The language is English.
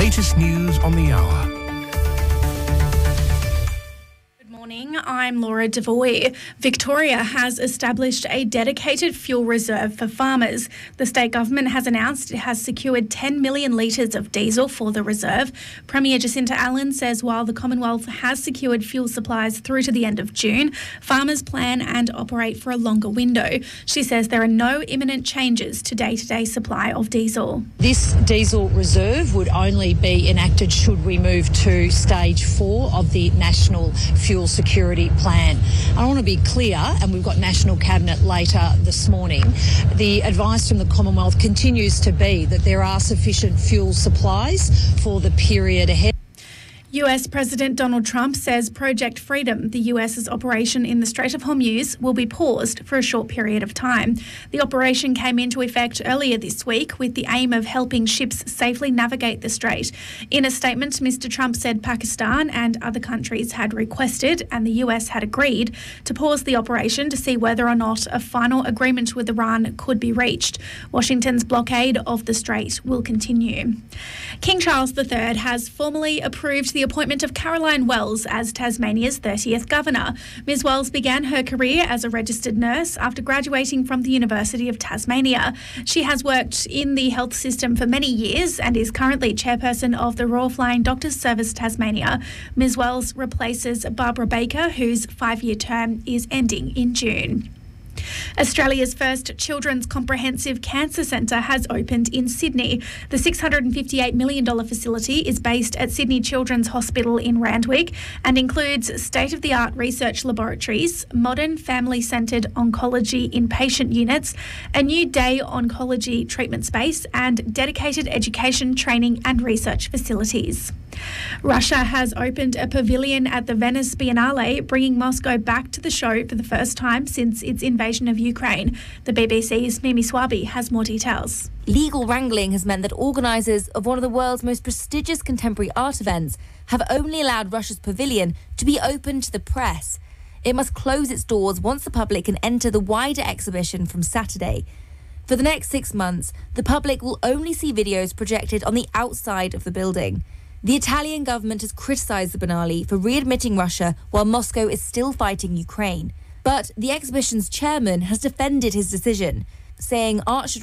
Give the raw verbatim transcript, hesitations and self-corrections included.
latest news on the hour. Morning, I'm Laura Devoy. Victoria has established a dedicated fuel reserve for farmers. The state government has announced it has secured ten million litres of diesel for the reserve. Premier Jacinta Allen says while the Commonwealth has secured fuel supplies through to the end of June, farmers plan and operate for a longer window. She says there are no imminent changes to day-to-day supply of diesel. This diesel reserve would only be enacted should we move to stage four of the National Fuel Security Plan. I want to be clear, and we've got National Cabinet later this morning, the advice from the Commonwealth continues to be that there are sufficient fuel supplies for the period ahead. U S President Donald Trump says Project Freedom, the US's operation in the Strait of Hormuz, will be paused for a short period of time. The operation came into effect earlier this week with the aim of helping ships safely navigate the strait. In a statement, Mister Trump said Pakistan and other countries had requested, and the U S had agreed, to pause the operation to see whether or not a final agreement with Iran could be reached. Washington's blockade of the strait will continue. King Charles the Third has formally approved the appointment of Caroline Wells as Tasmania's thirtieth Governor. Miz Wells began her career as a registered nurse after graduating from the University of Tasmania. She has worked in the health system for many years and is currently chairperson of the Royal Flying Doctors Service Tasmania. Miz Wells replaces Barbara Baker, whose five-year term is ending in June. Australia's first Children's Comprehensive Cancer Centre has opened in Sydney. The six hundred fifty-eight million dollars facility is based at Sydney Children's Hospital in Randwick and includes state-of-the-art research laboratories, modern family-centred oncology inpatient units, a new day oncology treatment space and dedicated education, training and research facilities. Russia has opened a pavilion at the Venice Biennale, bringing Moscow back to the show for the first time since its invasion of Ukraine. The B B C's Mimi Swabi has more details. Legal wrangling has meant that organisers of one of the world's most prestigious contemporary art events have only allowed Russia's pavilion to be open to the press. It must close its doors once the public can enter the wider exhibition from Saturday. For the next six months, the public will only see videos projected on the outside of the building. The Italian government has criticised the Biennale for readmitting Russia while Moscow is still fighting Ukraine. But the exhibition's chairman has defended his decision, saying art should